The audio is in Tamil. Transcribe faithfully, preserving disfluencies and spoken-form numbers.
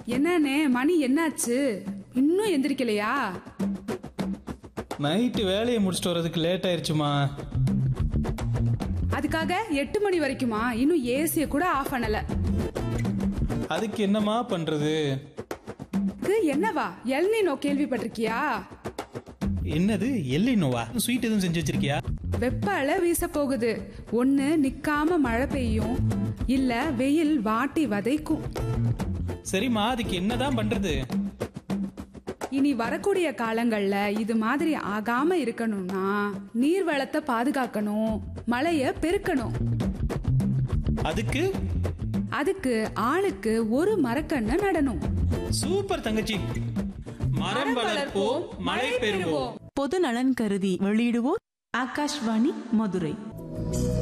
என்னண்ணே மணி என்னாச்சு? இன்னும் எந்திரிக்கலையா? நைட்டு வேலையை முடிச்சுட்டு வர்றதுக்கு லேட் ஆயிருச்சுமா. அதுக்காக எட்டு மணி வரைக்குமா? இன்னும் ஏசிய கூட ஆஃப் பண்ணல. அதுக்கு என்னமா பண்றது? என்னவா எல்னினோ கேள்விப்பட்டிருக்கியா? என்னது எல்னினோவா? ஸ்வீட் எதுவும் செஞ்சு வச்சிருக்கியா? வெப்ப அலை வீச போகுது. ஒண்ணு நிக்காம மழை பெய்யும், இல்ல வெயில் வாட்டி வதைக்கும். சரிம்மா, அதுக்கு என்னதான் பண்றது? இனி வரக்கூடிய காலங்கள்ல இது மாதிரி ஆகாம இருக்கணும்னா நீர் வளத்தை பாதுகாக்கணும், மழைய பெருக்கணும். அதுக்கு அதுக்கு ஆளுக்கு ஒரு மரக்கண்ணை நடணும். சூப்பர் தங்கச்சி. மரம் வளர்ப்போம், மழை பெறுவோம். பொது நலன் கருதி வெளியிடுவோர் ஆகாஷ்வாணி மதுரை.